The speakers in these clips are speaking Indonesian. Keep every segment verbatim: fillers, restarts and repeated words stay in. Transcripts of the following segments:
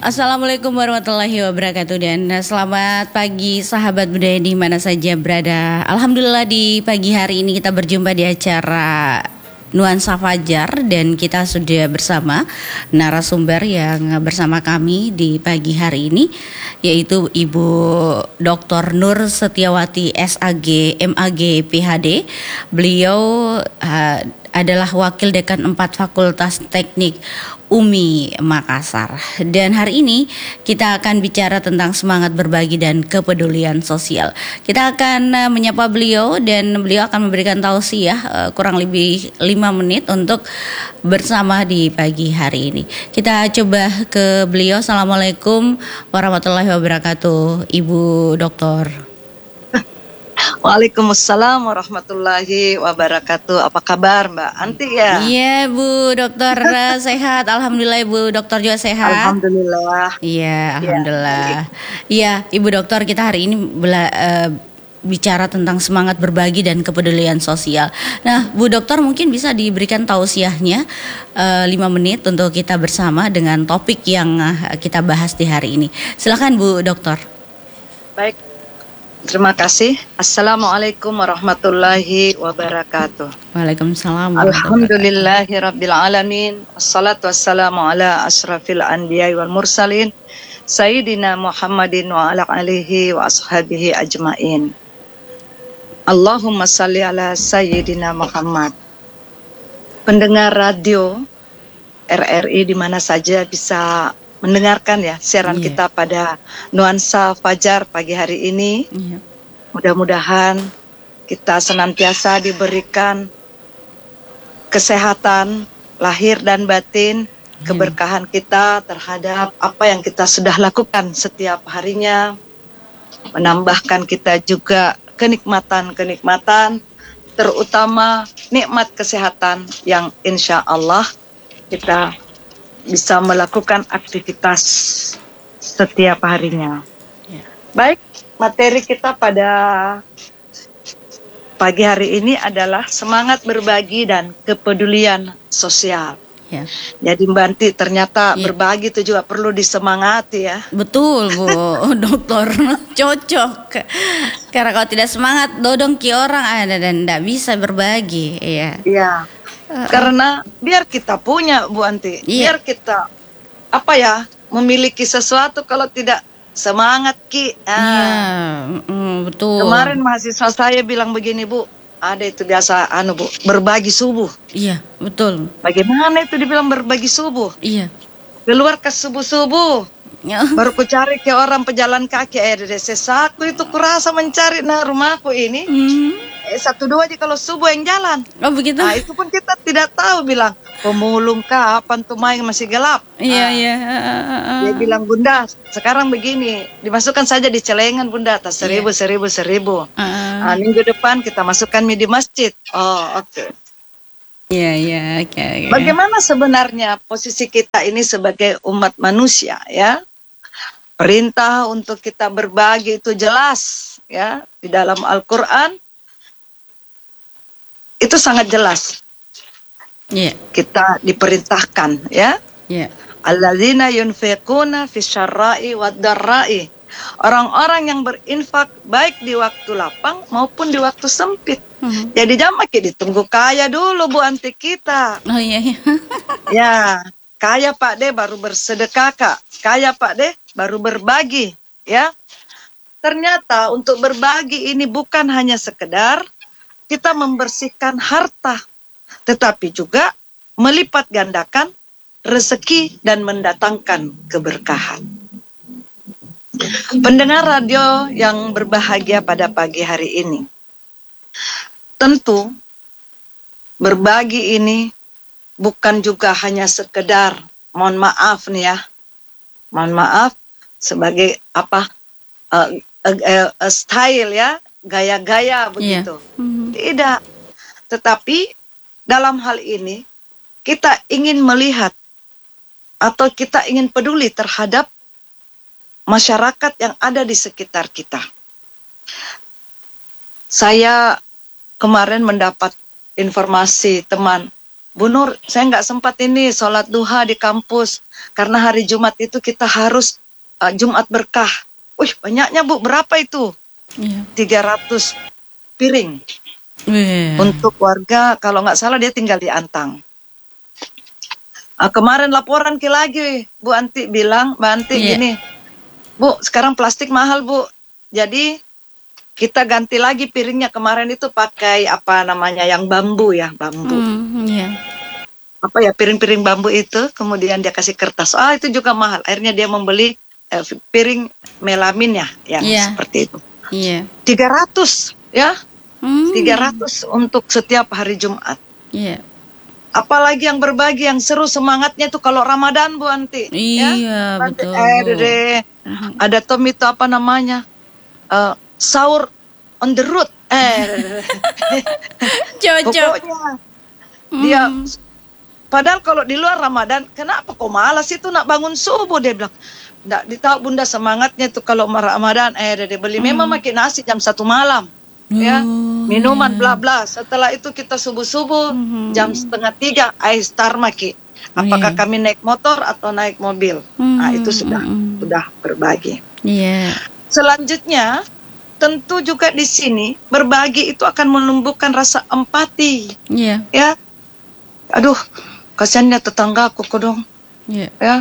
Assalamualaikum warahmatullahi wabarakatuh dan selamat pagi sahabat budaya di mana saja berada. Alhamdulillah di pagi hari ini kita berjumpa di acara Nuansa Fajar dan kita sudah bersama narasumber yang bersama kami di pagi hari ini yaitu Ibu doktor Nur Setiawati S A G M A G P H D. Beliau uh, adalah Wakil Dekan empat Fakultas Teknik U M I Makassar. Dan hari ini kita akan bicara tentang semangat berbagi dan kepedulian sosial. Kita akan uh, menyapa beliau dan beliau akan memberikan tausiah uh, kurang lebih lima menit untuk bersama di pagi hari ini. Kita coba ke beliau. Assalamualaikum warahmatullahi wabarakatuh, Ibu Doktor. Waalaikumsalam warahmatullahi wabarakatuh. Apa kabar Mbak Anti ya? Iya Bu Dokter sehat. Alhamdulillah Ibu Dokter juga sehat. Alhamdulillah. Iya, alhamdulillah. Iya, Ibu Dokter, kita hari ini bela, uh, bicara tentang semangat berbagi dan kepedulian sosial. Nah, Bu Dokter mungkin bisa diberikan tausiahnya uh, lima menit untuk kita bersama dengan topik yang uh, kita bahas di hari ini. Silakan Bu Dokter. Baik. Terima kasih. Assalamualaikum warahmatullahi wabarakatuh. Waalaikumsalam. Alhamdulillahi rabbil alamin. Assalatu wassalamu ala asrafil anbiya wal mursalin Sayyidina Muhammadin wa ala alihi wa ashabihi ajmain. Allahumma salli ala Sayyidina Muhammad. Pendengar radio R R I di mana saja bisa mendengarkan ya siaran yeah. kita pada Nuansa Fajar pagi hari ini. Yeah. Mudah-mudahan kita senantiasa diberikan kesehatan lahir dan batin, yeah. keberkahan kita terhadap apa yang kita sudah lakukan setiap harinya, menambahkan kita juga kenikmatan-kenikmatan, terutama nikmat kesehatan yang insya Allah kita bisa melakukan aktivitas setiap harinya. Ya. Baik, materi kita pada pagi hari ini adalah semangat berbagi dan kepedulian sosial. Ya. Jadi Mbak Anti, ternyata ya. berbagi itu juga perlu disemangati ya. Betul Bu Dokter, cocok. Karena kalau tidak semangat, dodong ki orang ada dan tidak bisa berbagi. Iya. Iya. Karena biar kita punya Bu Anti, yeah. biar kita apa ya memiliki sesuatu kalau tidak semangat ki. Ah. Yeah. Mm, betul. Kemarin mahasiswa saya bilang begini Bu, ada itu biasa anu Bu, berbagi subuh. Iya, yeah, betul. Bagaimana itu dibilang berbagi subuh? Iya. Yeah. Keluar ke subuh-subuh. Yeah. Baru ku cari ke orang pejalan kaki, eh sesaku itu kurasa mencari nah rumahku ini. Mm. Eh, satu dua aja kalau subuh yang jalan. Oh begitu. Nah itu pun kita tidak tahu bilang pemulung kah apa tuh main masih gelap. Iya iya. Ah, dia bilang Bunda sekarang begini dimasukkan saja di celengan Bunda tas seribu yeah. seribu seribu. Uh. Nah, minggu depan kita masukkan mie di masjid. Oh oke. Okay. Iya iya oke. Okay, okay. Bagaimana sebenarnya posisi kita ini sebagai umat manusia ya? Perintah untuk kita berbagi itu jelas ya di dalam Al-Quran. Itu sangat jelas. Yeah. Kita diperintahkan ya. Yeah. Alladzina yunfiquna fisyarra'i wad-dharra'i. Orang-orang yang berinfak baik di waktu lapang maupun di waktu sempit. Mm-hmm. Jadi jangan ditunggu kaya dulu Bu Anti kita. Oh iya iya. Ya, kaya Pak De baru bersedekah Kak. Kaya Pak De baru berbagi ya. Ternyata untuk berbagi ini bukan hanya sekedar kita membersihkan harta, tetapi juga melipat gandakan rezeki dan mendatangkan keberkahan. Pendengar radio yang berbahagia pada pagi hari ini, tentu berbagi ini bukan juga hanya sekedar, mohon maaf nih ya, mohon maaf sebagai apa uh, uh, uh, style ya, gaya-gaya begitu. Yeah. Mm-hmm. Tidak. Tetapi dalam hal ini kita ingin melihat atau kita ingin peduli terhadap masyarakat yang ada di sekitar kita. Saya kemarin mendapat informasi teman Bu Nur, saya nggak sempat ini sholat duha di kampus karena hari Jumat itu kita harus uh, Jumat berkah. Wih, banyaknya Bu, berapa itu? Iya. tiga ratus piring. Yeah. Untuk warga, kalau nggak salah dia tinggal di Antang. Uh, kemarin laporan ke lagi, Bu Anti bilang, Mbak Anti Yeah. gini, Bu, sekarang plastik mahal Bu. Jadi kita ganti lagi piringnya. Kemarin itu pakai apa namanya yang bambu ya, bambu. Mm, yeah. Apa ya, piring-piring bambu itu, kemudian dia kasih kertas. Ah, itu juga mahal. Akhirnya dia membeli eh, piring melamin ya, yang Yeah. seperti itu. Iya. tiga ratus ya, Hmm. tiga ratus untuk setiap hari Jumat. Iya. Apalagi yang berbagi, yang seru semangatnya tuh kalau Ramadan Bu Anti. Iya, ya? betul, Eh, Bu. dede. Ada Tom itu apa namanya? Eh, sahur on the road. Eh, Cocok. pokoknya dia. Hmm. Padahal kalau di luar Ramadan, kenapa kok malas itu nak bangun subuh? Dia bilang, nggak ditahu Bunda semangatnya tuh kalau Ramadan. Eh, dia beli memang makin nasi jam satu malam. Ya, Oh, minuman iya. bla bla. Setelah itu kita subuh subuh Mhm. jam setengah tiga, air star maki. Apakah Iya. kami naik motor atau naik mobil? Nah, itu sudah Mhm. sudah berbagi. Iya. Selanjutnya, tentu juga di sini berbagi itu akan menumbuhkan rasa empati. Iya. Ya, aduh, kasihannya tetanggaku kok dong. Iya. Ya,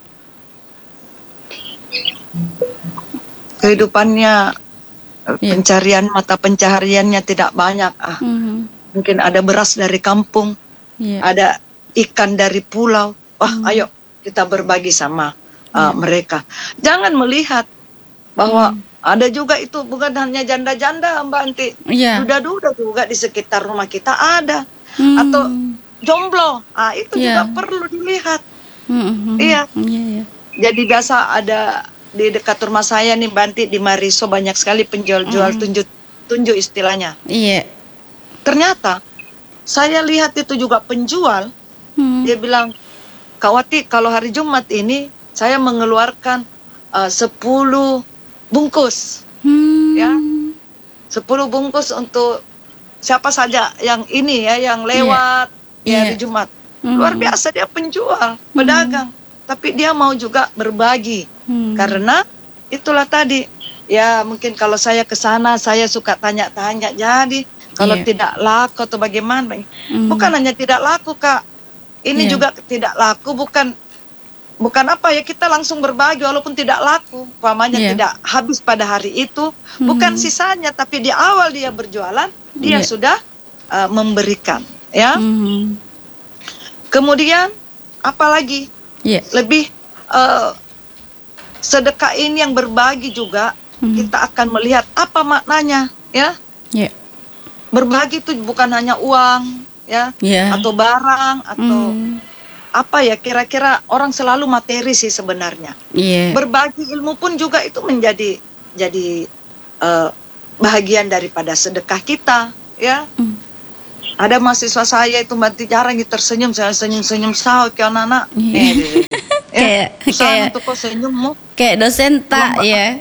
kehidupannya, eh, Iya. pencarian mata pencahariannya tidak banyak. Ah, Mhm. mungkin ada beras dari kampung, Iya. ada ikan dari pulau. Wah, ayo kita berbagi sama uh, mereka. Jangan melihat bahwa ada juga itu bukan hanya janda-janda, Mbak Anti. Iya. Duda-duda juga di sekitar rumah kita ada. Hmm. Atau jomblo. Ah, itu Iya. juga perlu dilihat. Mhm. Iya. Iya, iya. Jadi biasa ada di dekat rumah saya nih, Mbak Anti, di Mariso banyak sekali penjual-jual tunjuk-tunjuk istilahnya. Iya. Ternyata saya lihat itu juga penjual. Hmm. Dia bilang, Kak Wati, kalau hari Jumat ini saya mengeluarkan uh, sepuluh bungkus. Hmm. Ya. sepuluh bungkus untuk siapa saja yang ini ya, yang lewat di Iya. hari Jumat. Hmm. Luar biasa dia penjual, pedagang. Tapi dia mau juga berbagi. Hmm. Karena itulah tadi. Ya mungkin kalau saya ke sana, saya suka tanya-tanya. Jadi kalau Iya. tidak laku atau bagaimana. Hmm. Bukan hanya tidak laku, Kak. Ini Iya. juga tidak laku, bukan bukan apa ya, kita langsung berbagi walaupun tidak laku, umpamanya Iya. tidak habis pada hari itu, bukan sisanya, tapi di awal dia berjualan, dia Iya. sudah uh, memberikan, ya. Hmm. Kemudian apalagi Iya. lebih uh, sedekah ini yang berbagi juga, kita akan melihat apa maknanya, ya. Iya. Berbagi itu bukan hanya uang, ya, Iya. atau barang atau Hmm. apa ya, kira-kira orang selalu materi sih sebenarnya. Iya. Berbagi ilmu pun juga itu menjadi jadi eh, bahagian daripada sedekah kita, ya. Hmm. Ada mahasiswa saya itu Mbak Ti, jarang gitu tersenyum, saya senyum-senyum sao ke anak-anak. Iya. Eh, deh, deh. Eh, Kayak- susah kayak- untuk kok senyummu, Kayak dosen tak ya.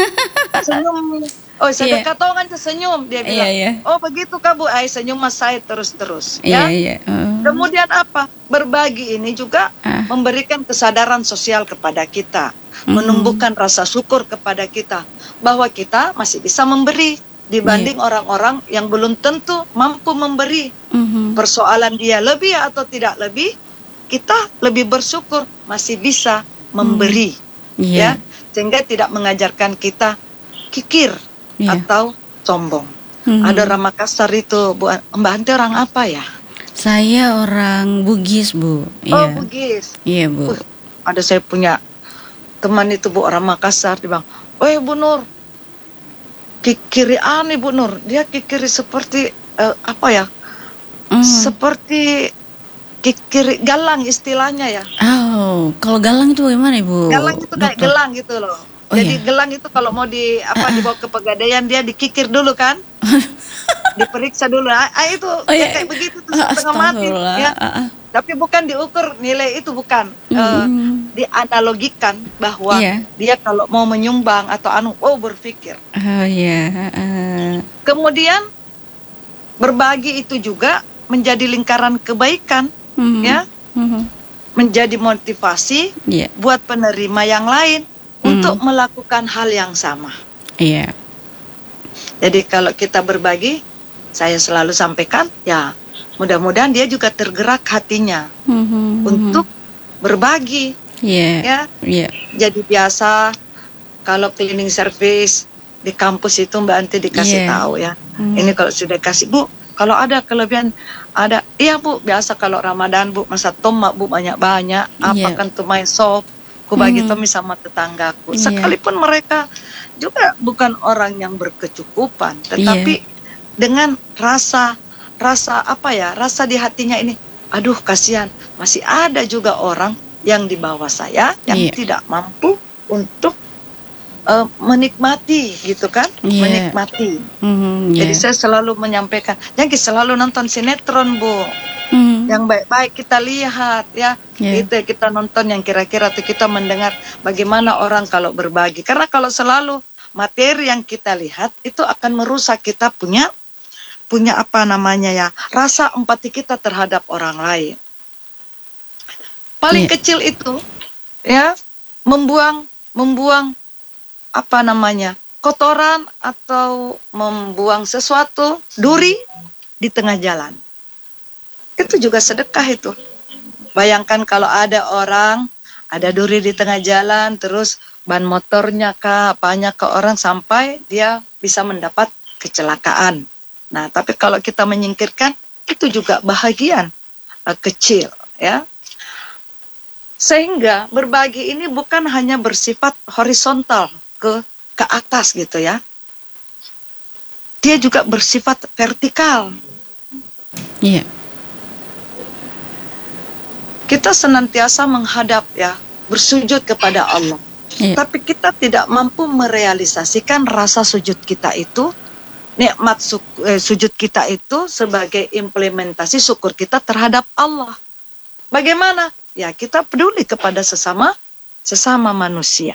senyum. Oh, sedekah tau kan senyum, dia bilang. Iya, iya. Oh, begitu Kak Bu, ay senyum mas saya terus-terus, Iya, ya. iya. Oh. Kemudian apa? Berbagi ini juga Ah. memberikan kesadaran sosial kepada kita, menumbuhkan rasa syukur kepada kita bahwa kita masih bisa memberi dibanding orang-orang yang belum tentu mampu memberi. Mhm. Persoalan dia lebih atau tidak lebih, kita lebih bersyukur masih bisa memberi, Iya. ya, sehingga tidak mengajarkan kita kikir Iya. atau sombong. Mhm. Ada orang Makassar itu, Bu, Mbak Ante orang apa ya? Saya orang Bugis, Bu. Oh, Iya. Bugis. Iya, Bu. Uh, ada saya punya teman itu, Bu, orang Makassar, dia bilang, "Oh, Bu Nur, kikiri aneh Bu Nur, dia kikiri seperti eh, apa ya? Hmm. Seperti kikiri galang istilahnya ya. Oh, kalau galang itu bagaimana, Ibu? Galang itu kayak Dokter? gelang gitu loh. Oh, Jadi iya. gelang itu kalau mau di apa dibawa ke pegadaian dia dikikir dulu kan? Diperiksa dulu. Ah, ah, itu Oh, iya. kayak begitu tuh setengah mati Astagfirullah. ya. Ah, ah. Tapi bukan diukur nilai itu, bukan. Eh, Mm. dianalogikan bahwa Iya. dia kalau mau menyumbang atau anu, oh berpikir. Oh, iya. Ah, ah. Kemudian berbagi itu juga menjadi lingkaran kebaikan, Mhm. ya, Mhm. menjadi motivasi Iya. buat penerima yang lain untuk melakukan hal yang sama. Iya. Jadi kalau kita berbagi, saya selalu sampaikan, ya mudah-mudahan dia juga tergerak hatinya Mhm. untuk berbagi, Iya. ya. Iya. Jadi biasa kalau cleaning service di kampus itu Mbak Anti dikasih Iya. tahu ya. Mhm. Ini kalau sudah kasih, Bu, kalau ada kelebihan, ada, iya Bu, biasa kalau Ramadan Bu masak tomat Bu banyak-banyak, Iya. apakan tuh sop, ku bagi Mhm. tomi sama tetanggaku. Iya. Sekalipun mereka juga bukan orang yang berkecukupan, Iya. tetapi dengan rasa rasa apa ya, rasa di hatinya ini, aduh kasihan, masih ada juga orang yang di bawah saya yang Iya. tidak mampu untuk uh, menikmati gitu kan, Iya. menikmati. Mhm. Jadi Iya. saya selalu menyampaikan, jangan selalu nonton sinetron Bu, Mhm. yang baik-baik kita lihat ya, Iya. itu kita nonton yang kira-kira tuh kita mendengar bagaimana orang kalau berbagi. Karena kalau selalu materi yang kita lihat itu akan merusak kita punya punya apa namanya ya, rasa empati kita terhadap orang lain. Paling Iya. kecil itu ya, membuang membuang apa namanya, kotoran atau membuang sesuatu, duri di tengah jalan. Itu juga sedekah itu. Bayangkan kalau ada orang, ada duri di tengah jalan, terus ban motornya kah, apanya ke orang sampai dia bisa mendapat kecelakaan. Nah, tapi kalau kita menyingkirkan, itu juga bahagian uh, kecil, ya. Sehingga berbagi ini bukan hanya bersifat horizontal ke ke atas gitu ya. Dia juga bersifat vertikal. Iya. Kita senantiasa menghadap ya, bersujud kepada Allah. Iya. Tapi kita tidak mampu merealisasikan rasa sujud kita itu, nikmat su eh, sujud kita itu sebagai implementasi syukur kita terhadap Allah. Bagaimana? Ya kita peduli kepada sesama sesama manusia.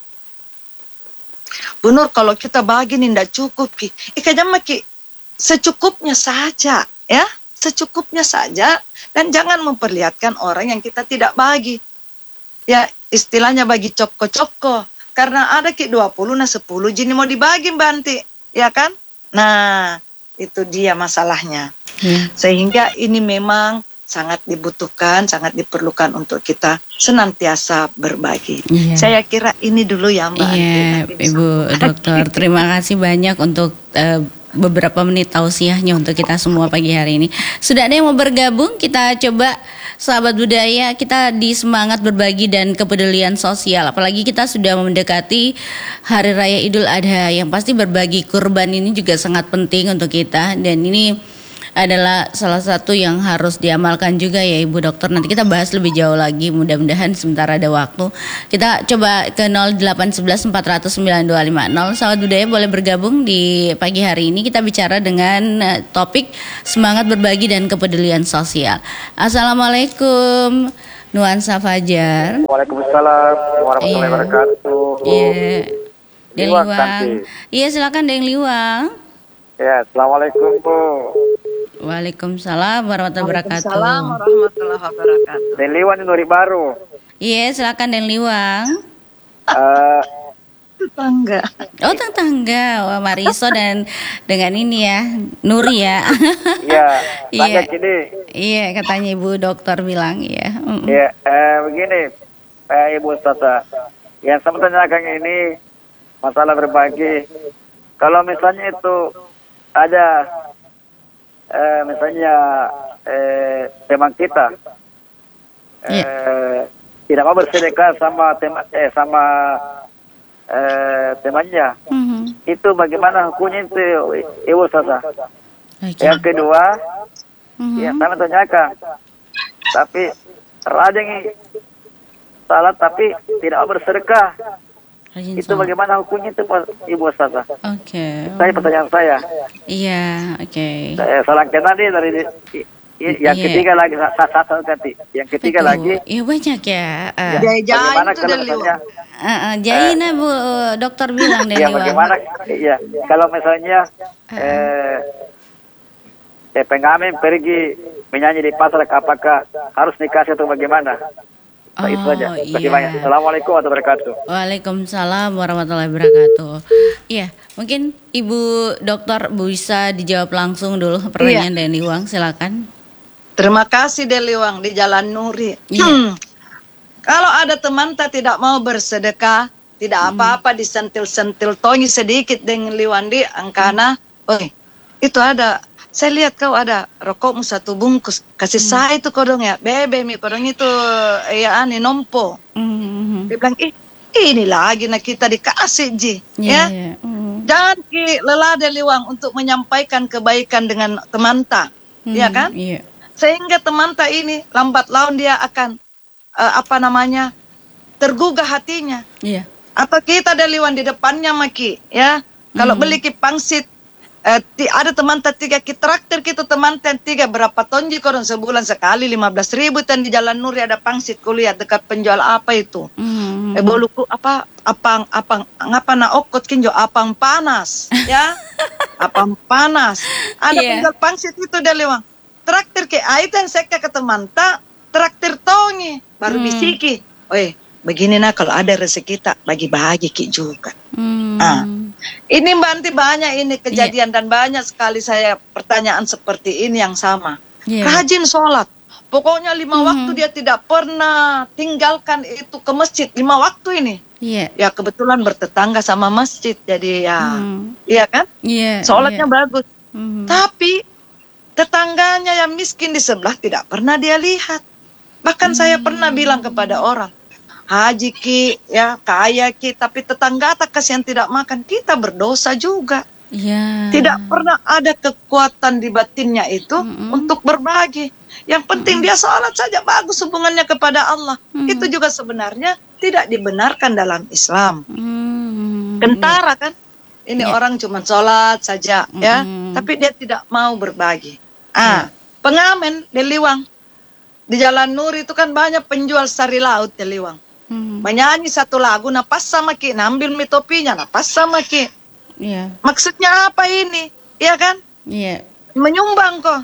Bu Nur, kalau kita bagi nih tidak cukup ki. Ikajam ki secukupnya saja ya, secukupnya saja, dan jangan memperlihatkan orang yang kita tidak bagi. Ya istilahnya bagi copko-copko. Karena ada ki dua puluh nah sepuluh jini mau dibagi Mbak Anti, ya kan? Nah, itu dia masalahnya. Iya. Sehingga ini memang sangat dibutuhkan, sangat diperlukan untuk kita senantiasa berbagi. Iya. Saya kira ini dulu ya Mbak Anti. Iya, Nanti bisa Ibu berbagi. Dokter, terima kasih banyak untuk uh, beberapa menit tausiahnya untuk kita semua pagi hari ini. Sudah ada yang mau bergabung? Kita coba, sahabat budaya, kita di semangat berbagi dan kepedulian sosial. Apalagi kita sudah mendekati Hari Raya Idul Adha, yang pasti berbagi kurban ini juga sangat penting untuk kita. Dan ini adalah salah satu yang harus diamalkan juga ya Ibu Dokter. Nanti kita bahas lebih jauh lagi, mudah-mudahan sebentar ada waktu. Kita coba ke nol delapan satu satu empat nol nol sembilan dua lima nol. Sahabat budaya boleh bergabung di pagi hari ini. Kita bicara dengan uh, topik semangat berbagi dan kepedulian sosial. Assalamualaikum Nuansa Fajar. Waalaikumsalam warahmatullahi Iya. wabarakatuh. Iya. Deng Liwang, Liwang. Tanti. Iya, silakan Deng Liwang. Ya, assalamualaikum Bu. Waalaikumsalam warahmatullahi wabarakatuh. Waalaikumsalam warahmatullahi wabarakatuh. Dan Liwan di Nuri Baru. Iya, silakan Den Liwang. Eh, Tetangga. Oh, tetangga. Wah, Mariso dan dengan ini ya, Nuri ya. ya, Iya. tangga Cidi. Iya, katanya Ibu Dokter bilang ya. Mm-mm. Ya, eh, begini, eh, Ibu Ustazah. Yang saya tanyakan ini masalah berbagi. Kalau misalnya itu ada, eh, misalnya eh, teman kita eh, Iya. tidak mau bersedekah sama teman, eh, sama eh, temannya. Mhm. Itu bagaimana hukumnya itu Ibu Ustazah? Oke. Yang kedua, Mhm. ya saya tanyakan, tapi ada yang salah tapi tidak mau bersedekah, Rajin itu sholat. bagaimana hukumnya itu Ibu Ustazah? Oke. Saya pertanyaan saya. Iya, oke. Saya salah kenal nih dari i- i- yang Iya. ketiga lagi sa- satu ganti. Yang ketiga Betul. lagi, Iya, banyak ya. Uh, ya, Jai-jai bagaimana itu kalau dari misalnya, uh, uh, Jaina Bu Dokter bilang Den ya Liwang. bagaimana, ya kalau misalnya eh, eh, pengamen pergi menyanyi di pasar, apakah harus dikasih atau bagaimana? Nah, itu saja. Terima kasih iya. banyak. Assalamualaikum warahmatullahi wabarakatuh. Waalaikumsalam warahmatullahi wabarakatuh. Iya, mungkin Ibu Dokter bisa dijawab langsung dulu pertanyaan Iya. Deni Wang, silakan. Terima kasih Deliwang di Jalan Nuri. Iya. Hmm. Kalau ada teman tak tidak mau bersedekah, tidak apa-apa disentil-sentil tongi sedikit dengan liwandi angkana. Oi, itu ada. Saya lihat kau ada rokokmu satu bungkus. Kasih saya itu kodong ya. Bebe mi kodong itu ya ani nompo. Mhm. Dia bilang, ih ini lagi nak kita dikasih ji. Iya, Ya. iya. Mhm. Jangan ki lelah Deliwang untuk menyampaikan kebaikan dengan teman tak. Iya Mhm, kan? Iya. Sehingga teman tak ini lambat laun dia akan eh, apa namanya tergugah hatinya. Iya. Atau kita Deliwan di depannya maki ya. Kalau beli ki pangsit eh, ti, ada teman tak tiga ki traktir kita teman tak tiga berapa tonji korang sebulan sekali lima belas ribu dan di Jalan Nuri ada pangsit kulihat dekat penjual apa itu. Mhm. Eh boluku apa apang apang ngapa na okot kinjo apang panas ya. Apang panas. Ada Iya. penjual pangsit itu Deliwan. Traktir ke aitan sekka ke teman tak traktir tongi baru Hmm. bisiki. Oi, begini nah kalau ada rezeki tak bagi-bagi ki juga. Hmm. Ah. Ini Mbak Anti banyak ini kejadian dan banyak sekali saya pertanyaan seperti ini yang sama. Iya. Rajin sholat. Pokoknya lima Mhm. waktu dia tidak pernah tinggalkan itu ke masjid. Lima waktu ini. Iya. Ya kebetulan bertetangga sama masjid. Jadi ya, Hmm. iya kan? Iya. Sholatnya iya. bagus. Mhm. Tapi tetangganya yang miskin di sebelah tidak pernah dia lihat. Bahkan saya pernah bilang kepada orang, Haji ki, ya kaya ki, tapi tetangga tak kasihan tidak makan, kita berdosa juga. Iya. Tidak pernah ada kekuatan di batinnya itu Mm-mm. untuk berbagi. Yang penting dia sholat saja bagus hubungannya kepada Allah. Mm. Itu juga sebenarnya tidak dibenarkan dalam Islam. Hmm. Kentara kan? Ini Iya. orang cuma sholat saja ya, Mm-mm. tapi dia tidak mau berbagi. Ah, pengamen di Liwang. Di Jalan Nuri itu kan banyak penjual sari laut di Liwang. Hmm. Menyanyi satu lagu, napas sama ki, nambil mi topinya, napas sama ki. Iya. Maksudnya apa ini? Iya kan? Iya. Menyumbang kok.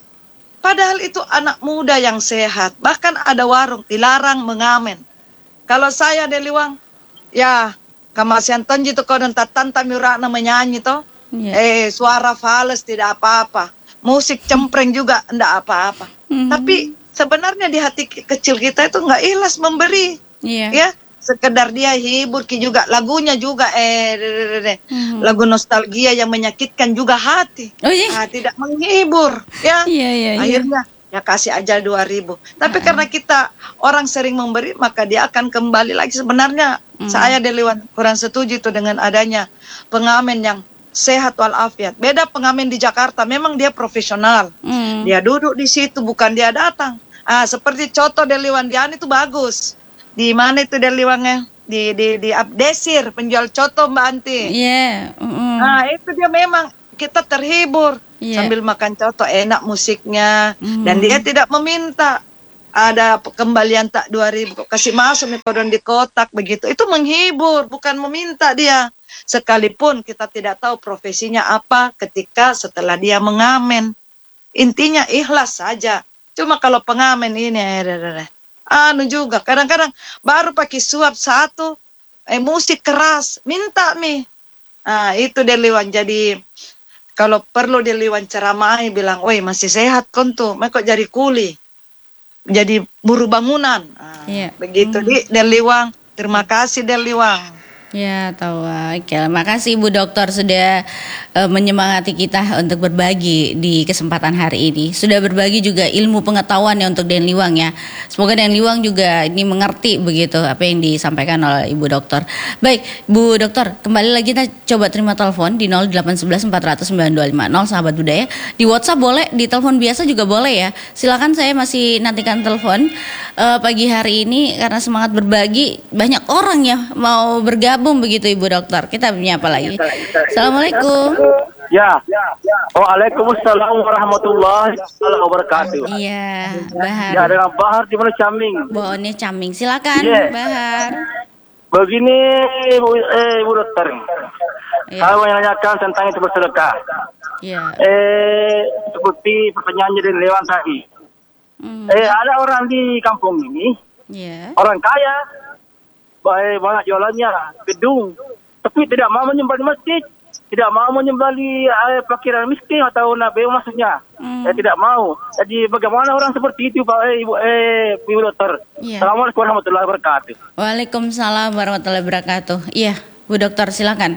Padahal itu anak muda yang sehat. Bahkan ada warung, dilarang mengamen. Kalau saya di Liwang, ya, kamasian tonji itu kau dan tatanta miurana menyanyi toh. Iya. Eh, suara fales tidak apa-apa. Musik cempreng juga enggak apa-apa. Mhm. Tapi sebenarnya di hati ke- kecil kita itu enggak ikhlas memberi. Iya. Ya, sekedar dia hibur ki juga lagunya juga eh de- de- de- de. Mhm. lagu nostalgia yang menyakitkan juga hati. Oh iya. Ah, tidak menghibur, ya. Iya, iya, iya. Akhirnya ya kasih aja dua ribu. Tapi karena kita orang sering memberi, maka dia akan kembali lagi. Sebenarnya saya Deliwan kurang setuju itu dengan adanya pengamen yang sehat walafiat. Beda pengamen di Jakarta, memang dia profesional. Hmm. Dia duduk di situ, bukan dia datang. Ah, seperti contoh Deliwan Dian itu bagus. Di mana itu Deliwannya? Di di di Abdesir, penjual coto Mbak Anti. Iya. Mm-mm. Nah, itu dia memang kita terhibur Iya. sambil makan coto, enak musiknya, Mhm. dan dia tidak meminta ada kembalian tak dua ribu, kasih masuk metodon di kotak begitu. Itu menghibur, bukan meminta dia. Sekalipun kita tidak tahu profesinya apa ketika setelah dia mengamen. Intinya ikhlas saja. Cuma kalau pengamen ini eh, anu juga kadang-kadang baru pakai suap satu, eh musik keras, minta mi. Ah, itu Deliwan. Jadi kalau perlu Deliwan ceramahi bilang, "Woi, masih sehat kon tuh, mek kok jadi kuli. Jadi buruh bangunan." Ah, Iya. begitu di Deliwang. Terima kasih Deliwang. Ya, tahu. Oke, makasih Ibu Dokter sudah eh, menyemangati kita untuk berbagi di kesempatan hari ini. Sudah berbagi juga ilmu pengetahuan ya untuk Den Liwang ya. Semoga Den Liwang juga ini mengerti begitu apa yang disampaikan oleh Ibu Dokter. Baik, Bu Dokter, kembali lagi kita coba terima telepon di nol delapan satu satu empat nol nol sembilan dua lima nol sahabat budaya. Di WhatsApp boleh, di telepon biasa juga boleh ya. Silakan, saya masih nantikan telepon eh, pagi hari ini karena semangat berbagi. Banyak orang ya mau bergabung begitu Ibu Dokter. Kita punya apa lagi? Assalamualaikum. Ya. Waalaikumsalam warahmatullahi wabarakatuh. Iya, Ya, Bahar. dengan Bahar di mana Caming. Bawaannya Caming. Silakan, Iya. Bahar. Begini, Ibu, eh, Ibu Dokter. Iya. Saya mau menanyakan tentang itu bersedekah. Iya. Eh, seperti pertanyaannya dari Lewan tadi. Hmm. Eh, ada orang di kampung ini, Iya. orang kaya, baik banyak jualannya, gedung, tapi tidak mau menyembah di masjid, tidak mau menyembah di eh, parkiran miskin atau nabi maksudnya, Hmm. eh, tidak mau. Jadi bagaimana orang seperti itu, Pak, eh, Ibu, eh, Ibu Dokter? Iya. Assalamualaikum warahmatullahi wabarakatuh. Waalaikumsalam warahmatullahi wabarakatuh. Iya, Bu Dokter silakan.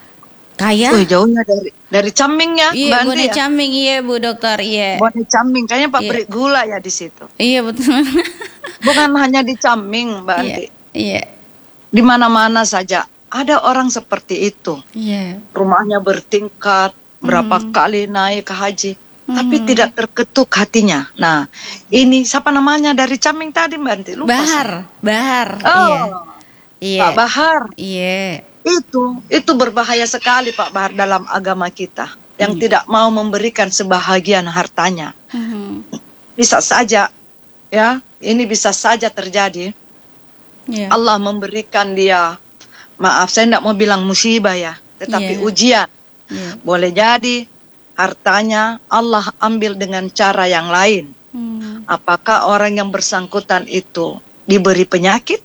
Kaya? Wih, jauhnya dari dari Caming ya, Iya, Mbak Andi Bone ya. Caming, iya Bu Dokter, iya. Bone Caming, kayaknya pabrik Iya. gula ya di situ. Iya betul. Bukan hanya di Caming, Mbak Iya, Andi. iya, Di mana-mana saja ada orang seperti itu. iya. Rumahnya bertingkat, berapa Hmm. kali naik ke haji, Hmm. tapi tidak terketuk hatinya. Nah, ini siapa namanya dari Caming tadi, Mbak Andi? Lupa Bahar, saya. Bahar. Oh, Iya. Iya. Pak Bahar. Iya. Itu, itu berbahaya sekali Pak Bahar dalam agama kita. Yang Hmm. tidak mau memberikan sebahagian hartanya. Mhm. Bisa saja, ya, ini bisa saja terjadi. Iya. Allah memberikan dia, maaf saya tidak mau bilang musibah ya, tetapi Iya. ujian. Iya. Boleh jadi hartanya Allah ambil dengan cara yang lain. Hmm. Apakah orang yang bersangkutan itu diberi penyakit?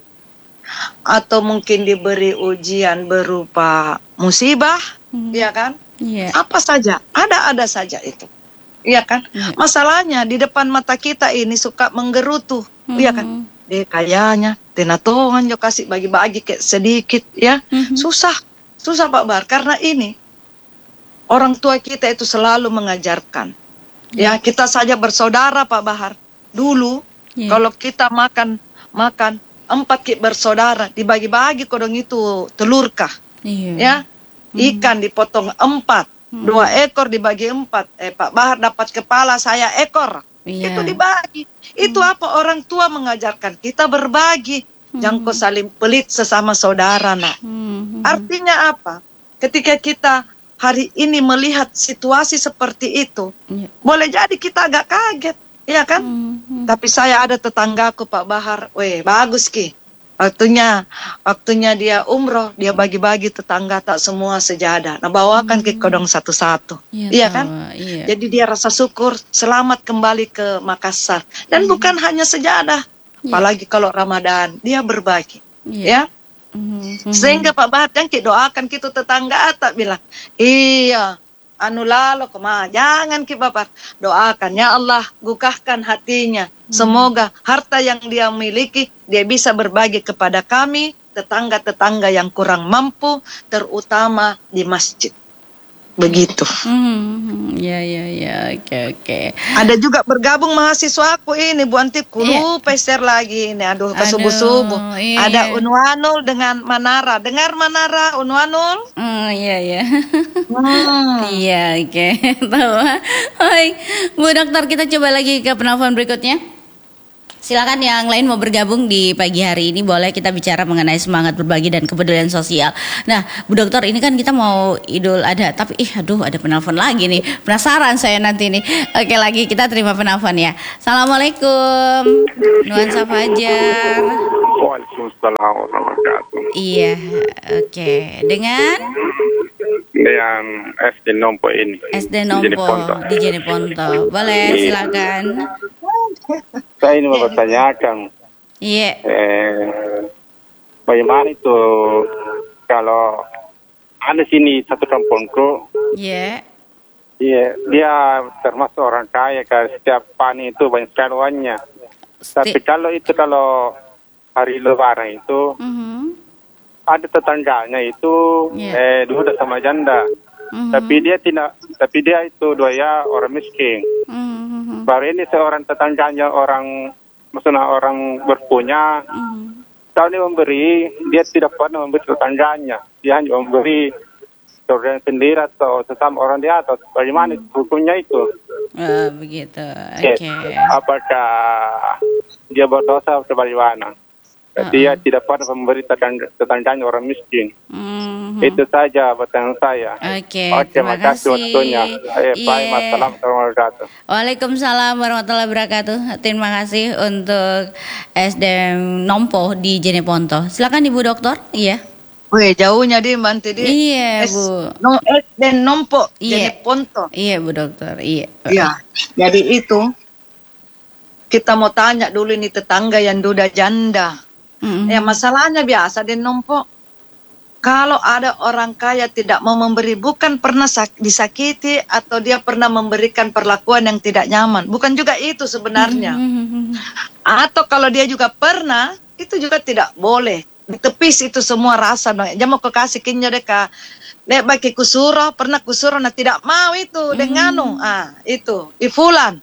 Atau mungkin diberi ujian berupa musibah, Hmm. ya kan? Iya. Apa saja, ada-ada saja itu. Iya kan? Iya. Masalahnya di depan mata kita ini suka menggerutu, iya kan? Mhm. Dia kayaknya, tenatongan jo kasih bagi-bagi kayak sedikit, ya. Mhm. Susah, susah Pak Bahar. Karena ini, orang tua kita itu selalu mengajarkan. Ya, kita saja bersaudara Pak Bahar. Dulu, Iya. kalau kita makan, makan, empat ki bersaudara, dibagi-bagi kodong itu telur kah? Iya. Ya, ikan dipotong empat, Hmm. dua ekor dibagi empat. Eh Pak Bahar dapat kepala, saya ekor. Iya. Itu dibagi. Itu apa orang tua mengajarkan kita berbagi. Jangan kau saling pelit sesama saudara nak. Mhm. Artinya apa? Ketika kita hari ini melihat situasi seperti itu, Iya. boleh jadi kita agak kaget, ya kan? Mhm. Tapi saya ada tetanggaku Pak Bahar, weh bagus Ki. Waktunya, waktunya dia umroh, dia bagi-bagi tetangga tak semua sejadah. Nah bawakan ke kodong satu-satu, Iya, iya tahu. kan? Iya. Jadi dia rasa syukur, selamat kembali ke Makassar. Dan bukan hanya sejadah, Iya. apalagi kalau Ramadan, dia berbagi, Iya. ya. Mhm. Sehingga Pak Bahar yang kita doakan kita tetangga tak bilang, iya, anu lalu kemana, jangan kita Bapak doakan ya Allah, gugahkan hatinya. Semoga harta yang dia miliki dia bisa berbagi kepada kami, tetangga-tetangga yang kurang mampu, terutama di masjid. Begitu. Hmm, ya ya ya, oke oke. Ada juga bergabung mahasiswaku ini Bu Anti, ku Iya. lupa share lagi ini, aduh Aduh, kesubuh-subuh. iya. Ada Unwanul dengan Manara. Dengar Manara, Unwanul? Hmm, iya ya. Hmm. Iya, oke. Tahu. Baik, Bu Dokter, kita coba lagi ke penelpon berikutnya. Silakan yang lain mau bergabung di pagi hari ini, boleh kita bicara mengenai semangat berbagi dan kepedulian sosial. Nah, Bu Dokter, ini kan kita mau Idul Adha, tapi ih aduh ada penelpon lagi nih. Penasaran saya nanti nih. Oke, lagi kita terima penelpon ya. Assalamualaikum. Nuansa Fajar. Waalaikumsalam warahmatullahi wabarakatuh. Iya, oke. Dengan Dengan S D Nompo ini. S D Jadi Nompo Ponto. di Jeneponto. Boleh, silakan. Saya ini mau bertanyakan, Iya. eh, bagaimana itu kalau ada sini satu kampungku, Iya. dia, dia termasuk orang kaya, kan setiap panen itu banyak sekali uangnya. Tapi kalau itu kalau hari Lebaran itu Mhm. ada tetangganya itu Iya. eh dua sama janda, Mhm. tapi dia tidak, tapi dia itu dua ya orang miskin. Mhm. Baru ini seorang tetangganya orang, maksudnya orang berpunya, Mhm. tahun ini memberi, dia tidak pernah memberi tetangganya. Dia hanya memberi saudara sendiri atau sesama orang di atas. Bagaimana hukumnya itu? Oh, begitu. Yes. Oke. Apakah dia berdosa atau bagaimana? Dia tidak pernah memberi tetangga, tetangganya orang miskin. Mhm. Itu saja pertanyaan saya. Oke, Oke, terima makasih kasih. waktunya. Eh, bye, Iya. Assalamualaikum warahmatullahi wabarakatuh. Waalaikumsalam warahmatullahi wabarakatuh. Terima kasih untuk S D M Nompo di Jeneponto. Silakan Ibu Dokter. Iya. Weh, jauhnya di manti di. Iya, Es, Bu. no es dan nompo Iya. jadi ponto. Iya, Bu Dokter. Iya. Iya. Jadi itu kita mau tanya dulu ini tetangga yang duda janda. Mm-mm. Ya masalahnya biasa dan nompo. Kalau ada orang kaya tidak mau memberi, bukan pernah sak- disakiti atau dia pernah memberikan perlakuan yang tidak nyaman. Bukan juga itu sebenarnya. Mm-mm. Atau kalau dia juga pernah, itu juga tidak boleh. Ditepis itu semua rasa. Jangan mau kekasih kinyo deka. Nek bagi kusuro, pernah kusuro, nah tidak mau itu. Denganu, ah itu. Ifulan.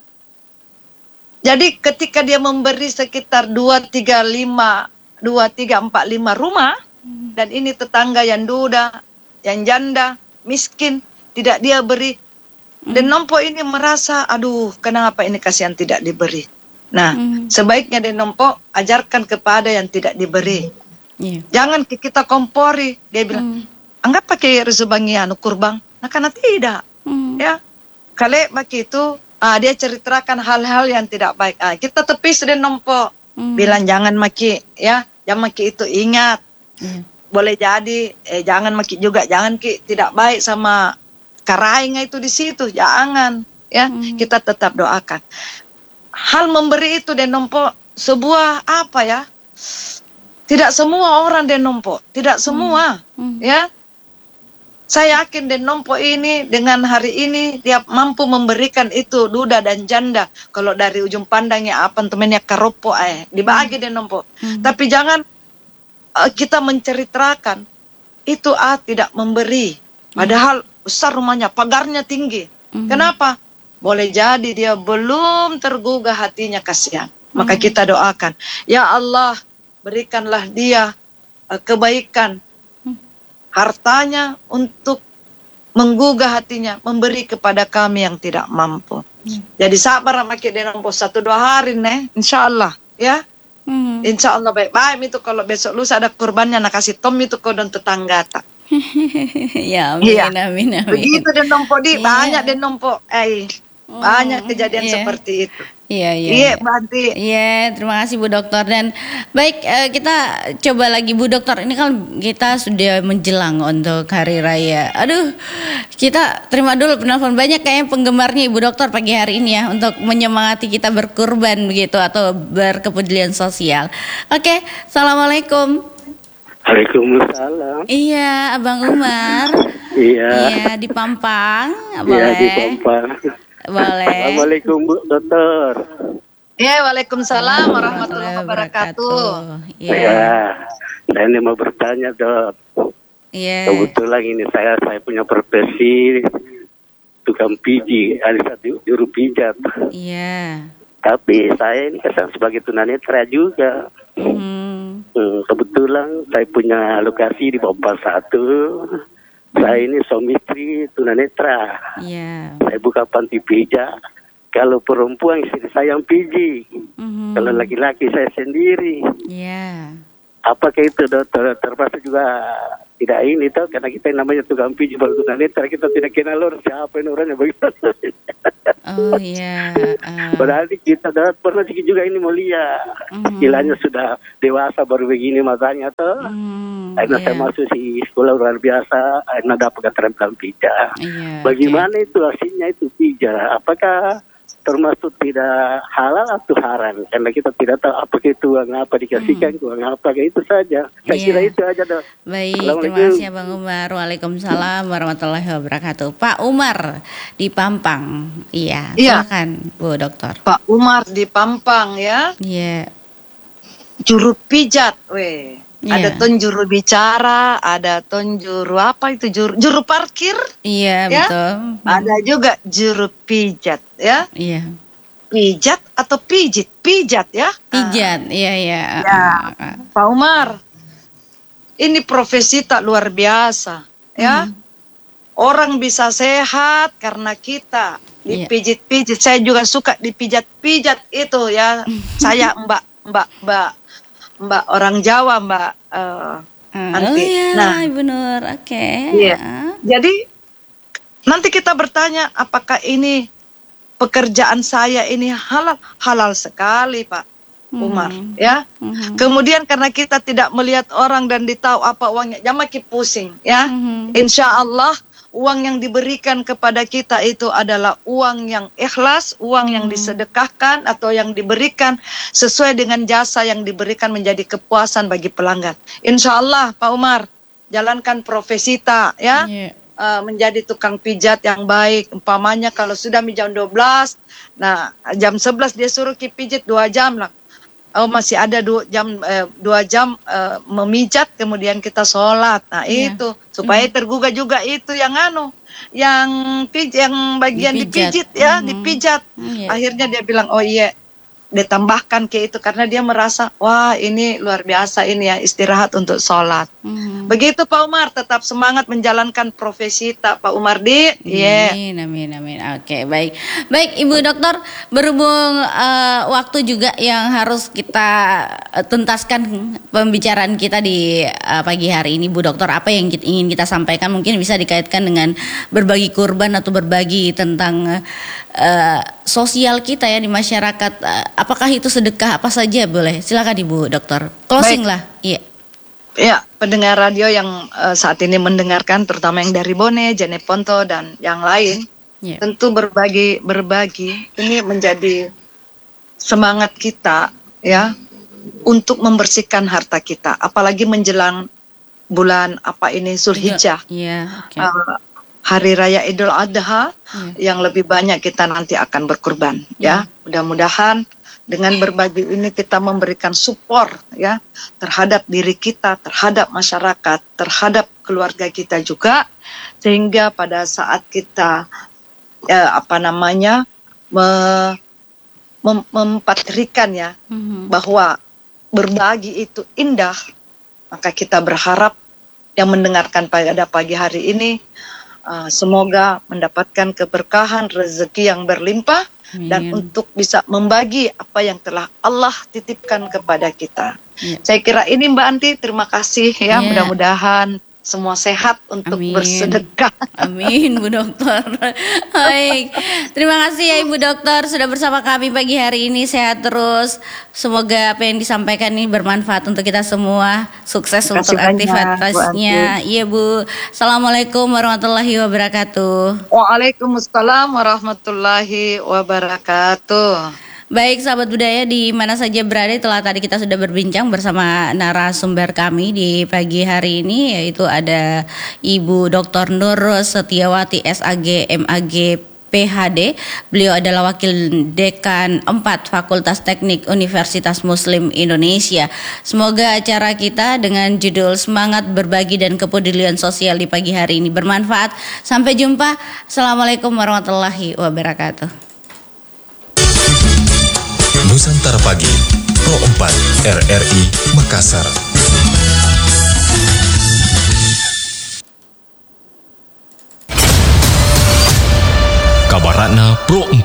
Jadi ketika dia memberi sekitar dua, tiga, lima, dua, tiga, empat, lima rumah. Dan ini tetangga yang duda, yang janda, miskin. Tidak dia beri. Dan nompo ini merasa, aduh kenapa ini kasihan tidak diberi. Nah, Mm. sebaiknya den nompo ajarkan kepada yang tidak diberi. Iya. Jangan ki- kita kompori. Dia bilang, anggap pakai rezubangi anu kurbang. Nah, karena tidak. Mm. Ya, kali maki itu, ah, dia ceritakan hal-hal yang tidak baik. Ah, kita tepis den nompo. Mm. Bilang jangan maki, ya. Jangan maki itu ingat. Iya. Boleh jadi, eh, jangan maki juga. Jangan ki tidak baik sama karainga itu di situ. Jangan. Ya, kita tetap doakan. Hal memberi itu den nompo sebuah apa ya? Tidak semua orang den nompo, tidak semua, Hmm. ya. Saya yakin den nompo ini dengan hari ini dia mampu memberikan itu duda dan janda. Kalau dari ujung pandangnya apa temennya karopo eh dibagi den nompo. Tapi jangan eh, kita menceritakan itu ah tidak memberi. Padahal besar rumahnya, pagarnya tinggi. Kenapa? Boleh jadi dia belum tergugah hatinya kasihan. Maka kita doakan, ya Allah, berikanlah dia uh, kebaikan hartanya untuk menggugah hatinya, memberi kepada kami yang tidak mampu. Jadi sabar sama kita dengan pos satu dua hari nih, insya Allah ya. Mm. Insya Allah baik-baik itu kalau besok lusa ada kurbannya nak kasih tom itu kau dan tetangga tak. Ya, amin, Iya. amin, amin. Begitu den nompo di, Iya. banyak den nompo, eh banyak kejadian iya. seperti itu. Iya, iya. Iya, Banti. Iya, terima kasih Bu Dokter. Dan baik, eh, kita coba lagi Bu Dokter. Ini kan kita sudah menjelang untuk Hari Raya. Aduh, kita terima dulu penelpon. Banyak kayaknya penggemarnya Ibu Dokter pagi hari ini ya untuk menyemangati kita berkurban begitu atau berkepedulian sosial. Oke, Assalamualaikum. Waalaikumsalam. Iya, Abang Umar. Iya. Iya, di Pampang. Iya Boleh. di Pampang. Boleh. Assalamualaikum Bu Dokter. Ya, Waalaikumsalam warahmatullahi wabarakatuh. Iya. Ya, saya ini mau bertanya Dok. Iya. Kebetulan ini saya saya punya profesi tukang pijit, alias juru pijat. Iya. Tapi saya ini kan sebagai tunanetra juga. Hmm. Hmm, kebetulan saya punya lokasi di Pampang satu. Saya ini suami istri tunanetra. Iya. Saya buka panti pijat. Kalau perempuan istri saya yang pijit. Mhm. Kalau laki-laki saya sendiri. Iya. Apakah itu dokter termasuk juga tidak ini tahu karena kita yang namanya tukang pijit baru tunanetra kita tidak kenal orang siapa ini orangnya begitu. Oh iya. Ah. Padahal kita dah pernah sedikit juga ini mulia. Mhm. Istilahnya sudah dewasa baru begini makanya tuh. Hmm, Karena iya. saya masuk di sekolah luar biasa, karena dapat keterampilan pijat. Iya, Bagaimana itu hasilnya itu pijat? Apakah termasuk tidak halal atau haram? Karena kita tidak tahu apakah itu uang apa dikasihkan, uang apa, kayak itu saja. Saya Iya. kira itu aja dok. Baik, terima Assalamualaikum. kasih Bang Umar. Waalaikumsalam warahmatullahi wabarakatuh. Pak Umar di Pampang. Iya, Iya. silakan Bu Dokter. Pak Umar di Pampang ya, Iya. juru pijat, weh. Iya. Ada ton juru bicara, ada ton juru apa itu juru juru parkir, Iya, Ya. betul. ada juga juru pijat ya. Iya. Pijat atau pijit? Pijat ya. Pijat. Iya, iya. Ya. Ah, ah. Pak Umar, ini profesi tak luar biasa ya. Orang bisa sehat karena kita dipijit-pijit. Saya juga suka dipijat-pijat itu ya. Saya mbak mbak mbak mbak orang Jawa mbak. eh, Ah, Nanti. oh iya, Nah. Ibu Nur. Oke. Iya. Ah. Jadi nanti kita bertanya apakah ini pekerjaan saya ini halal? Halal sekali Pak. Umar, ya. Mhm. Kemudian karena kita tidak melihat orang dan ditahu apa uangnya, jangan makin pusing, ya. Mhm. Insya Allah uang yang diberikan kepada kita itu adalah uang yang ikhlas, uang yang disedekahkan atau yang diberikan sesuai dengan jasa yang diberikan menjadi kepuasan bagi pelanggan. Insya Allah, Pak Umar, jalankan profesi tak, ya. Iya. Uh, menjadi tukang pijat yang baik. Umpamanya kalau sudah jam dua belas, nah jam sebelas dia suruh ki pijit dua jam lah. Oh, masih ada dua jam eh, dua jam eh, memijat, kemudian kita sholat. Nah Iya. itu supaya tergugah juga itu yang anu, yang pij, yang bagian Dipijat. dipijit ya, Mhm. dipijat. Iya. Akhirnya dia bilang, oh iya, ditambahkan ke itu karena dia merasa, wah ini luar biasa ini ya, istirahat untuk sholat. Mhm. Begitu Pak Umar, tetap semangat menjalankan profesi tak Pak Umar di. Iya. Amin, amin, amin. Oke, baik. Baik, Ibu Dokter, berhubung eh, waktu juga yang harus kita eh, tuntaskan pembicaraan kita di eh, pagi hari ini, Bu Dokter, apa yang kita, ingin kita sampaikan mungkin bisa dikaitkan dengan berbagi kurban atau berbagi tentang eh, sosial kita ya di masyarakat. Eh, apakah itu sedekah apa saja boleh? Silakan Ibu Dokter. Closing Baik. lah. Iya. Ya, pendengar radio yang uh, saat ini mendengarkan, terutama yang dari Bone, Jeneponto dan yang lain, Iya. tentu berbagi berbagi ini menjadi semangat kita ya untuk membersihkan harta kita, apalagi menjelang bulan apa ini Zulhijjah, Iya, oke. uh, hari raya Idul Adha, Iya. yang lebih banyak kita nanti akan berkurban ya. Mudah-mudahan dengan berbagi ini kita memberikan support ya terhadap diri kita, terhadap masyarakat, terhadap keluarga kita juga, sehingga pada saat kita eh, apa namanya me, mem, mempatrikan ya Mhm. bahwa berbagi itu indah, maka kita berharap yang mendengarkan pada pagi hari ini uh, semoga mendapatkan keberkahan, rezeki yang berlimpah. Dan Amin. untuk bisa membagi apa yang telah Allah titipkan kepada kita. Iya. Saya kira ini Mbak Anti, terima kasih ya. Iya. Mudah-mudahan semua sehat untuk Amin. bersedekah. Amin, Bu Dokter. Baik, terima kasih ya Ibu Dokter sudah bersama kami pagi hari ini. Sehat terus. Semoga apa yang disampaikan ini bermanfaat untuk kita semua. Sukses Terima untuk kasih banyak, Bu aktivitasnya. Iya Bu. Assalamualaikum warahmatullahi wabarakatuh. Waalaikumsalam warahmatullahi wabarakatuh. Baik sahabat budaya di mana saja berada, telah tadi kita sudah berbincang bersama narasumber kami di pagi hari ini, yaitu ada Ibu Doktor Nur Setiawati S A G M A G P H D. Beliau adalah Wakil Dekan empat Fakultas Teknik Universitas Muslim Indonesia. Semoga acara kita dengan judul Semangat Berbagi dan Kepedulian Sosial di pagi hari ini bermanfaat. Sampai jumpa. Assalamualaikum warahmatullahi wabarakatuh. Nusantara Pagi, Pro empat R R I Makassar. Kabaratna Pro empat.